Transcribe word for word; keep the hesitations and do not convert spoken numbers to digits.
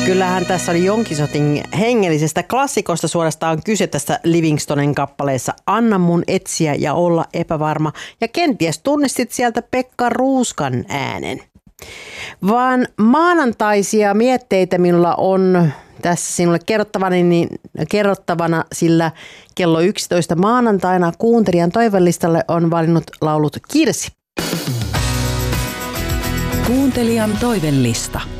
Kyllähän tässä oli jonkin sortin hengellisestä klassikosta suorastaan kyse tässä Livingstonen kappaleessa Anna mun etsiä ja olla epävarma. Ja kenties tunnistit sieltä Pekka Ruuskan äänen. Vaan maanantaisia mietteitä minulla on tässä sinulle kerrottavana, niin kerrottavana, sillä kello yksitoista maanantaina kuuntelijan toivelistalle on valinnut laulut Kirsi. Kuuntelijan toivelista.